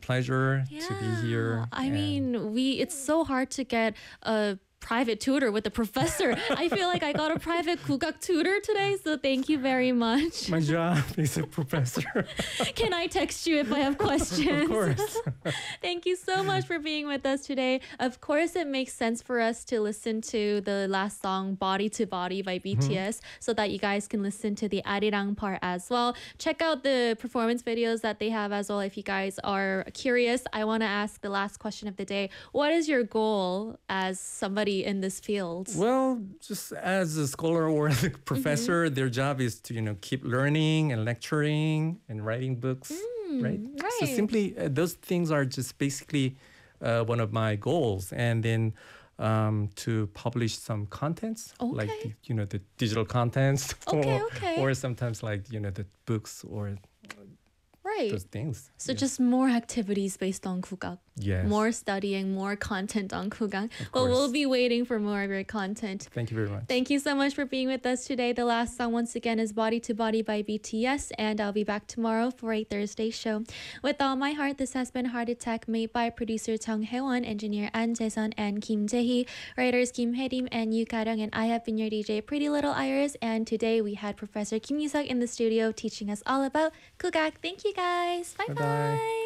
pleasure to be here. I mean, it's so hard to get a private tutor with a professor. I feel like I got a private 국악 tutor today, so thank you very much. My job is a professor. Can I text you if I have questions? Of course. Thank you so much for being with us today. Of course, it makes sense for us to listen to the last song, Body to Body by BTS, so that you guys can listen to the Arirang part as well. Check out the performance videos that they have as well if you guys are curious. I want to ask the last question of the day. What is your goal as somebody in this field? Well, just as a scholar or a professor, their job is to, keep learning and lecturing and writing books, right? So simply, those things are just basically one of my goals. And then to publish some contents, like, the digital contents, or sometimes like, the books or those things. So just more activities based on 국악. Yes. More studying, more content on 국악. Well, we'll be waiting for more of your content. Thank you very much. Thank you so much for being with us today. The last song once again is Body to Body by BTS, and I'll be back tomorrow for a Thursday show. With all my heart, this has been Heart Attack, made by producer Chung Hae-won, engineer An Jae-sun and Kim Jae-hee, writers Kim Hae-rim and Yu Ka-ryung, and I have been your DJ Pretty Little Iris, and today we had Professor Kim Yu-seok in the studio teaching us all about 국악. Thank you guys. Bye-bye.